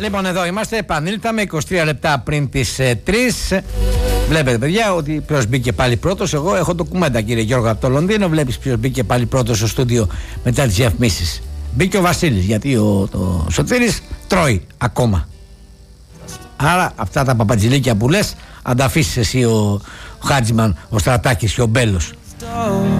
Λοιπόν, εδώ είμαστε, επανήλθαμε 23 λεπτά πριν τις 3. Βλέπετε, παιδιά, ότι ποιος μπήκε πάλι πρώτος. Εγώ έχω το κουμέντα, κύριε Γιώργο, από το Λονδίνο. Βλέπεις ποιος μπήκε πάλι πρώτος στο στούντιο μετά τις διαφημίσεις. Μπήκε ο Βασίλης, γιατί ο Σωτήρης τρώει ακόμα. Άρα αυτά τα παπατζηλίκια που λες, αν τα αφήσεις εσύ ο Χάτζημαν, ο Στρατάκης και ο Μπέλος.